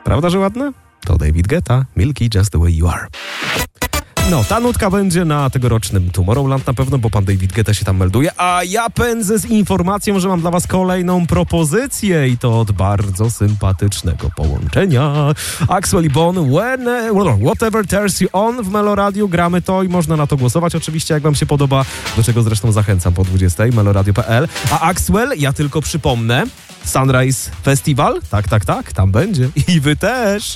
Prawda, że ładne? To David Guetta, Milky, Just the Way You Are. No, ta nutka będzie na tegorocznym Tomorrowland na pewno, bo pan David Guetta się tam melduje, a ja pędzę z informacją, że mam dla was kolejną propozycję i to od bardzo sympatycznego połączenia. Axwell i Bon, Whatever Turns You On w Meloradiu, gramy to i można na to głosować oczywiście, jak wam się podoba, do czego zresztą zachęcam po 20, meloradio.pl. A Axwell, ja tylko przypomnę, Sunrise Festival, tak, tam będzie i wy też.